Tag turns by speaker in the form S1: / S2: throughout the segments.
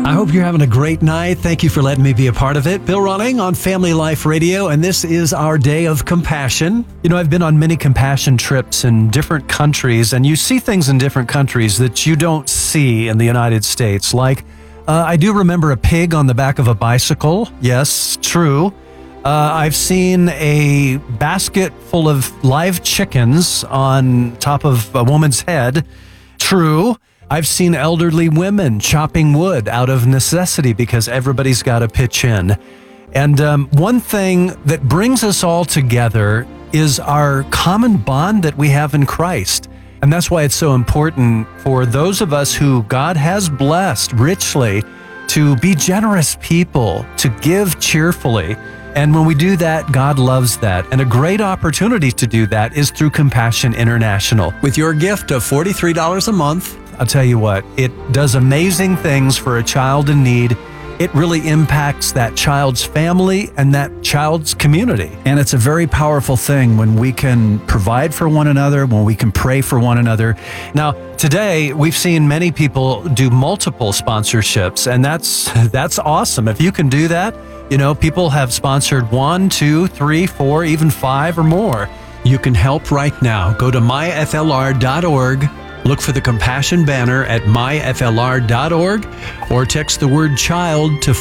S1: I hope you're having a great night. Thank you for letting me be a part of it. Bill Running on Family Life Radio, and this is our day of compassion. You know, I've been on many compassion trips in different countries, and you see things in different countries that you don't see in the United States. Like, I do remember a pig on the back of a bicycle. Yes, true. I've seen a basket full of live chickens on top of a woman's head. True. I've seen elderly women chopping wood out of necessity because everybody's got to pitch in. And one thing that brings us all together is our common bond that we have in Christ. And that's why it's so important for those of us who God has blessed richly to be generous people, to give cheerfully. And when we do that, God loves that. And a great opportunity to do that is through Compassion International. With your gift of $43 a month, I'll tell you what, it does amazing things for a child in need. It really impacts that child's family and that child's community.
S2: And it's a very powerful thing when we can provide for one another, when we can pray for one another.
S1: Now, today, we've seen many people do multiple sponsorships, and that's awesome. If you can do that, you know, people have sponsored 1, 2, 3, 4, even 5 or more. You can help right now. Go to myflr.org. Look for the Compassion banner at myflr.org or text the word child to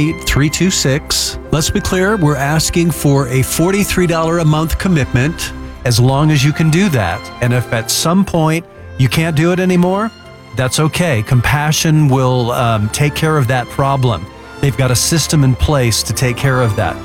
S1: 58326. Let's be clear, we're asking for a $43 a month commitment as long as you can do that. And if at some point you can't do it anymore, that's okay. Compassion will take care of that problem. They've got a system in place to take care of that.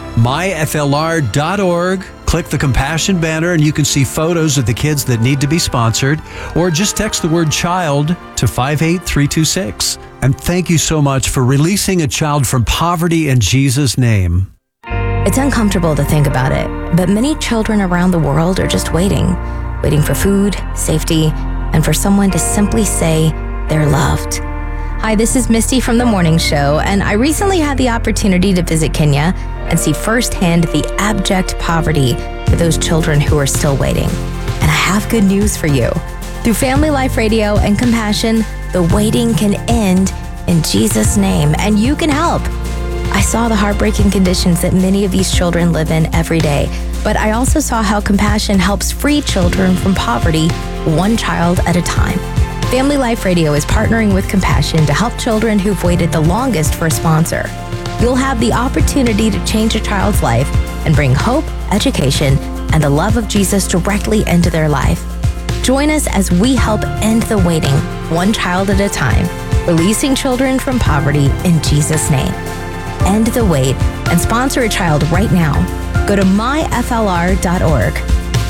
S1: myflr.org. Click the Compassion banner and you can see photos of the kids that need to be sponsored, or just text the word child to 58326. And thank you so much for releasing a child from poverty in Jesus' name.
S3: It's uncomfortable to think about it, but many children around the world are just waiting for food, safety, and for someone to simply say they're loved. Hi, this is Misty from The Morning Show, and I recently had the opportunity to visit Kenya and see firsthand the abject poverty for those children who are still waiting. And I have good news for you. Through Family Life Radio and Compassion, the waiting can end in Jesus' name, and you can help. I saw the heartbreaking conditions that many of these children live in every day, but I also saw how Compassion helps free children from poverty, one child at a time. Family Life Radio is partnering with Compassion to help children who've waited the longest for a sponsor. You'll have the opportunity to change a child's life and bring hope, education, and the love of Jesus directly into their life. Join us as we help end the waiting, one child at a time, releasing children from poverty in Jesus' name. End the wait and sponsor a child right now. Go to myflr.org.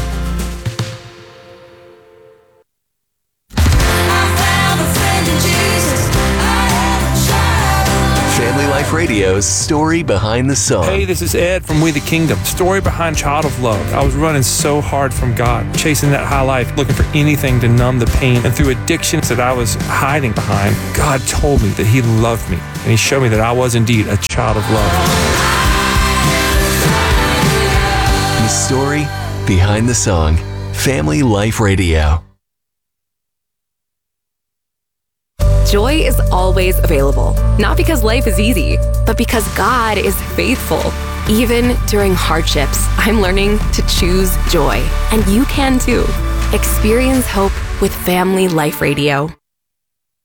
S4: Family Life Radio's Story Behind the Song.
S5: Hey, this is Ed from We the Kingdom. Story behind Child of Love. I was running so hard from God, chasing that high life, looking for anything to numb the pain. And through addictions that I was hiding behind, God told me that He loved me. And He showed me that I was indeed a child of love.
S4: The story behind the song. Family Life Radio.
S6: Joy is always available, not because life is easy, but because God is faithful. Even during hardships, I'm learning to choose joy, and you can too. Experience hope with Family Life Radio.